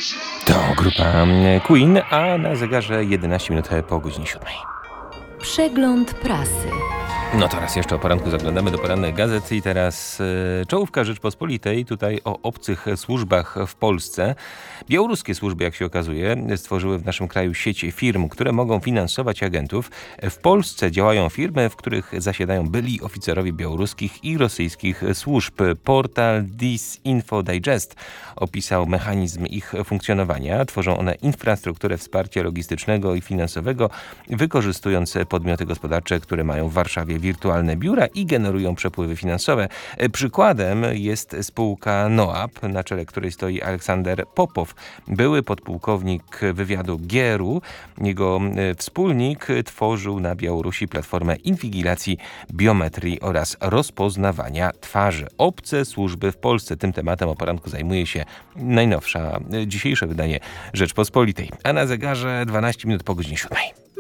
To grupa Queen, a na zegarze 11 minut po godzinie 7. Przegląd prasy. No to raz jeszcze o poranku zaglądamy do porannych gazet i teraz czołówka Rzeczpospolitej, tutaj o obcych służbach w Polsce. Białoruskie służby, jak się okazuje, stworzyły w naszym kraju sieć firm, które mogą finansować agentów. W Polsce działają firmy, w których zasiadają byli oficerowie białoruskich i rosyjskich służb. Portal This Info Digest opisał mechanizm ich funkcjonowania. Tworzą one infrastrukturę wsparcia logistycznego i finansowego, wykorzystując podmioty gospodarcze, które mają w Warszawie wirtualne biura i generują przepływy finansowe. Przykładem jest spółka NOAP, na czele której stoi Aleksander Popow, były podpułkownik wywiadu GRU. Jego wspólnik tworzył na Białorusi platformę inwigilacji, biometrii oraz rozpoznawania twarzy. Obce służby w Polsce. Tym tematem o poranku zajmuje się dzisiejsze wydanie Rzeczpospolitej. A na zegarze 12 minut po godzinie 7.